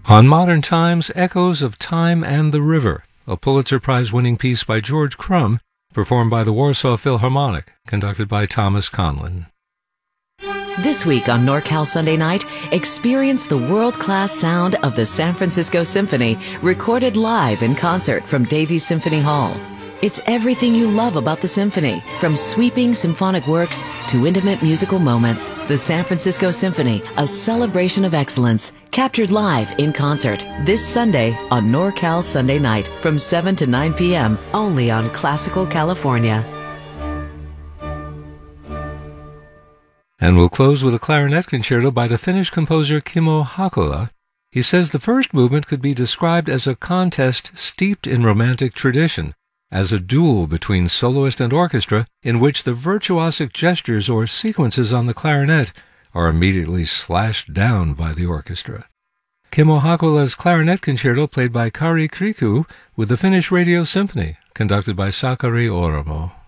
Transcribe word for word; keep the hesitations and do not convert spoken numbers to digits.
On Modern Times, Echoes of Time and the River, a Pulitzer Prize-winning piece by George Crumb, performed by the Warsaw Philharmonic, conducted by Thomas Conlon. This week on NorCal Sunday Night, experience the world-class sound of the San Francisco Symphony, recorded live in concert from Davies Symphony Hall. It's everything you love about the symphony, from sweeping symphonic works to intimate musical moments. The San Francisco Symphony, a celebration of excellence, captured live in concert this Sunday on NorCal Sunday Night from seven to nine p.m. only on Classical California. And we'll close with a clarinet concerto by the Finnish composer Kimmo Hakola. He says the first movement could be described as a contest steeped in romantic tradition, as a duel between soloist and orchestra in which the virtuosic gestures or sequences on the clarinet are immediately slashed down by the orchestra. Kimmo Hakola's clarinet concerto played by Kari Kriku with the Finnish Radio Symphony, conducted by Sakari Oramo.